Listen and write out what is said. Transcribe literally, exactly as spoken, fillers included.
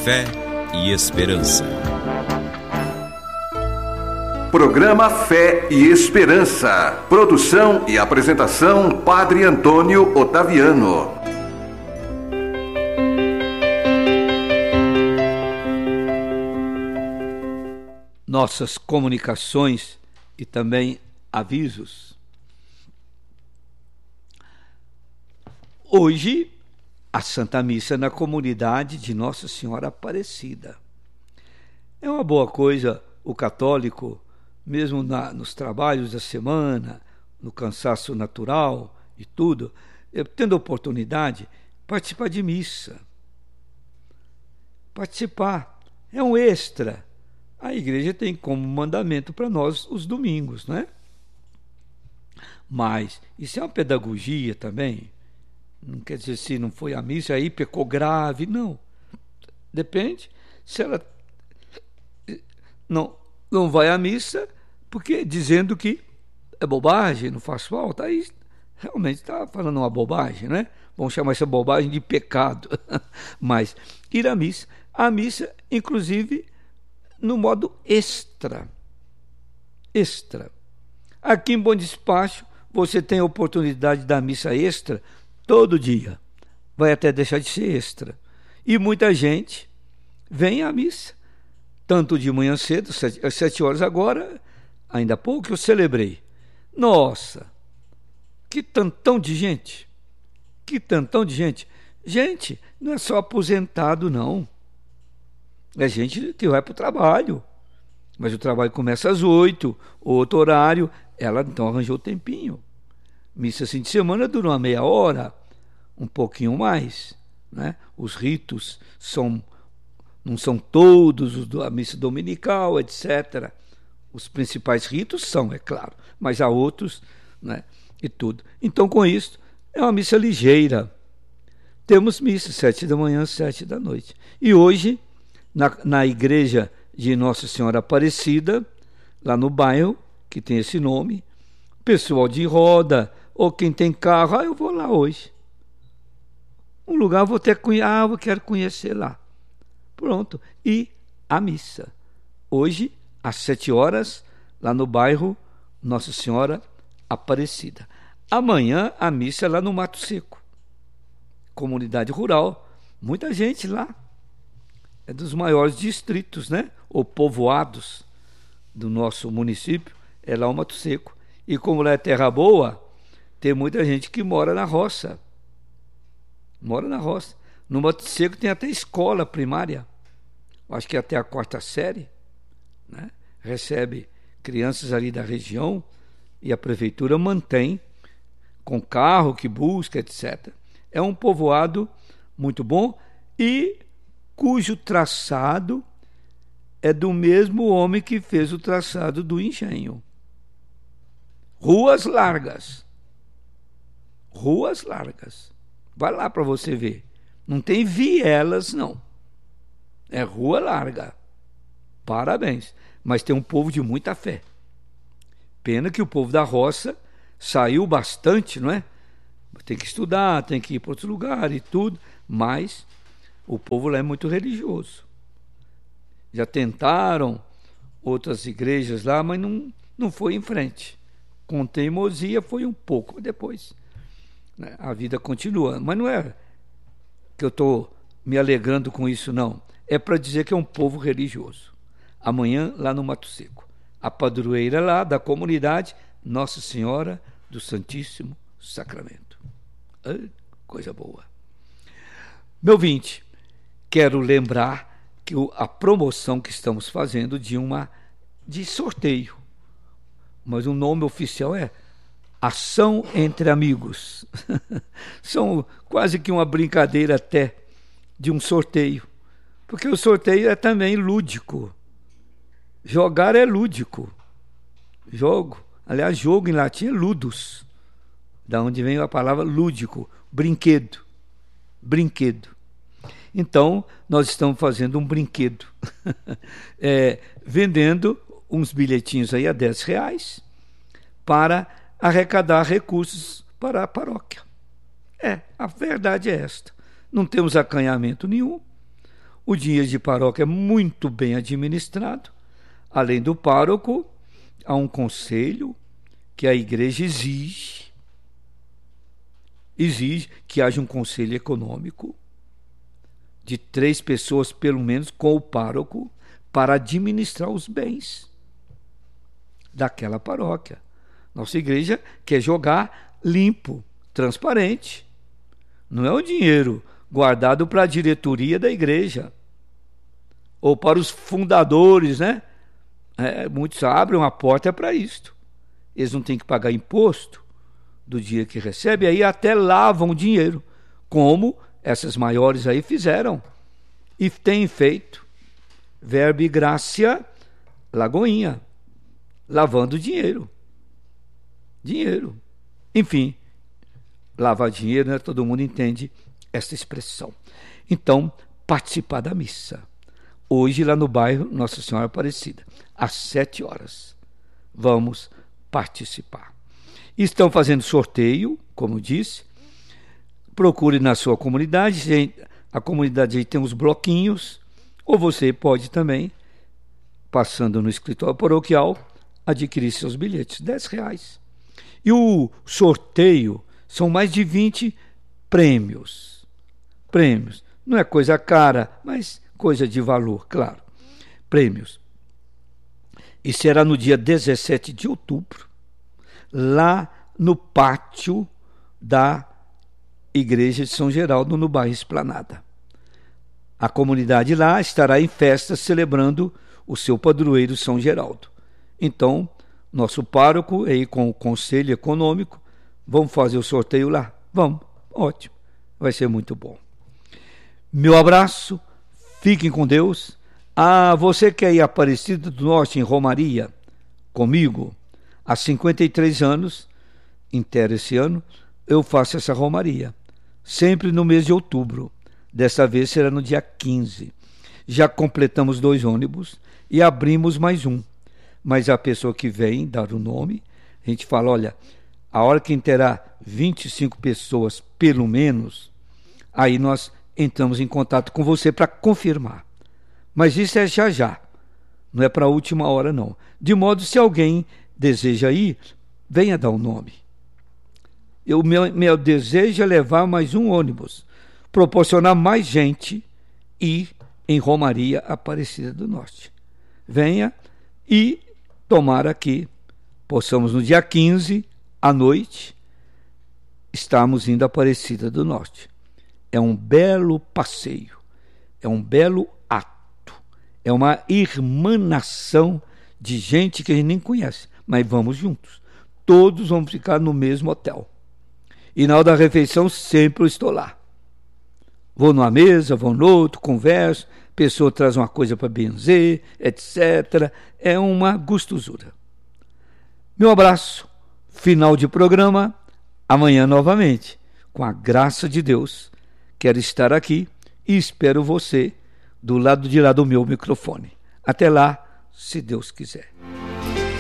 Fé e Esperança. Programa Fé e Esperança. Produção e apresentação, Padre Antônio Otaviano. Nossas comunicações e também avisos. Hoje, a Santa Missa na comunidade de Nossa Senhora Aparecida. É uma boa coisa o católico, mesmo na, nos trabalhos da semana, no cansaço natural e tudo, tendo oportunidade, participar de missa. Participar é um extra. A igreja tem como mandamento para nós os domingos, não é? Mas isso é uma pedagogia também. Não quer dizer se não foi a missa, aí pecou grave, não. Depende se ela não, não vai à missa, porque dizendo que é bobagem, não faz falta, aí realmente está falando uma bobagem, né? Vamos chamar essa bobagem de pecado. Mas ir à missa, a missa, inclusive, no modo extra. Extra. Aqui em Bom Despacho, você tem a oportunidade da missa extra todo dia. Vai até deixar de ser extra. E muita gente vem à missa, tanto de manhã cedo, às sete horas agora, ainda há pouco eu celebrei. Nossa, que tantão de gente. Que tantão de gente. Gente, não é só aposentado, não. É gente que vai para o trabalho. Mas o trabalho começa às oito, outro horário. Ela então arranjou o tempinho. Missa assim de semana dura uma meia hora, um pouquinho mais, né? Os ritos são, não são todos os da missa dominical, etcétera. Os principais ritos são, é claro, mas há outros, né? E tudo. Então, com isso, é uma missa ligeira. Temos missa sete da manhã, sete da noite. E hoje, na, na igreja de Nossa Senhora Aparecida, lá no bairro, que tem esse nome, pessoal de roda, ou quem tem carro, ah, eu vou lá hoje. Um lugar eu vou ter que conhecer, ah, eu quero conhecer lá. Pronto. E a missa. Hoje, às sete horas, lá no bairro Nossa Senhora Aparecida. Amanhã, a missa é lá no Mato Seco. Comunidade rural. Muita gente lá. É dos maiores distritos, né? Ou povoados do nosso município. É lá o Mato Seco. E como lá é terra boa, tem muita gente que mora na roça. Mora na roça. No Mato Seco tem até escola primária. Acho que até a quarta série. Né? Recebe crianças ali da região e a prefeitura mantém com carro que busca, etcétera. É um povoado muito bom e cujo traçado é do mesmo homem que fez o traçado do engenho. Ruas largas. Ruas largas. Vai lá para você ver. Não tem vielas, não. É rua larga. Parabéns. Mas tem um povo de muita fé. Pena que o povo da roça saiu bastante, não é? Tem que estudar, tem que ir para outro lugar e tudo. Mas o povo lá é muito religioso. Já tentaram outras igrejas lá, mas não, não foi em frente. Com teimosia foi um pouco depois. Né? A vida continua. Mas não é que eu estou me alegrando com isso, não. É para dizer que é um povo religioso. Amanhã, lá no Mato Seco. A padroeira lá da comunidade, Nossa Senhora do Santíssimo Sacramento. Coisa boa. Meu ouvinte, quero lembrar que a promoção que estamos fazendo de uma de sorteio, mas o nome oficial é Ação Entre Amigos. São quase que uma brincadeira até de um sorteio, porque o sorteio é também lúdico. Jogar é lúdico. Jogo, aliás, jogo em latim é ludus, da onde vem a palavra lúdico, brinquedo. Brinquedo. Então, nós estamos fazendo um brinquedo, é, vendendo uns bilhetinhos aí a dez reais para arrecadar recursos para a paróquia. É, a verdade é esta. Não temos acanhamento nenhum. O dinheiro de paróquia é muito bem administrado. Além do pároco, há um conselho que a igreja exige, exige que haja um conselho econômico de três pessoas, pelo menos, com o pároco, para administrar os bens daquela paróquia. Nossa igreja quer jogar limpo, transparente. Não é o dinheiro guardado para a diretoria da igreja ou para os fundadores, né? É, muitos abrem uma porta para isto. Eles não têm que pagar imposto do dia que recebem, aí até lavam o dinheiro, como essas maiores aí fizeram e têm feito. Verbo e Graça, Lagoinha, lavando dinheiro. Dinheiro. Enfim, lavar dinheiro, né? Todo mundo entende essa expressão. Então, participar da missa. Hoje, lá no bairro Nossa Senhora Aparecida, às sete horas. Vamos participar. Estão fazendo sorteio, como disse. Procure na sua comunidade. A comunidade aí tem uns bloquinhos. Ou você pode também, passando no escritório paroquial, adquirir seus bilhetes, dez reais. E o sorteio são mais de vinte prêmios. Prêmios. Não é coisa cara, mas coisa de valor, claro. Prêmios. E será no dia dezessete de outubro, lá no pátio da Igreja de São Geraldo, no bairro Esplanada. A comunidade lá estará em festa celebrando o seu padroeiro São Geraldo. Então, nosso pároco, aí com o Conselho Econômico, vamos fazer o sorteio lá? Vamos, ótimo, vai ser muito bom. Meu abraço, fiquem com Deus. Ah, você quer ir a Aparecida do Norte, em Romaria, comigo? Há cinquenta e três anos, inteiro esse ano, eu faço essa Romaria, sempre no mês de outubro. Dessa vez será no dia quinze. Já completamos dois ônibus e abrimos mais um. Mas a pessoa que vem dar o nome, a gente fala, olha, a hora que terá vinte e cinco pessoas, pelo menos, aí nós entramos em contato com você para confirmar. Mas isso é já já, não é para a última hora não. De modo, se alguém deseja ir, venha dar o nome. O meu, meu desejo é levar mais um ônibus, proporcionar mais gente ir em Romaria Aparecida do Norte. Venha e tomara que possamos no dia quinze, à noite, estarmos indo a Aparecida do Norte. É um belo passeio, é um belo ato, é uma irmanação de gente que a gente nem conhece, mas vamos juntos. Todos vamos ficar no mesmo hotel. E na hora da refeição sempre eu estou lá. Vou numa mesa, vou no outro, converso, pessoa traz uma coisa para benzer, etcétera. É uma gostosura. Meu abraço, final de programa, amanhã novamente, com a graça de Deus. Quero estar aqui e espero você do lado de lá do meu microfone. Até lá, se Deus quiser.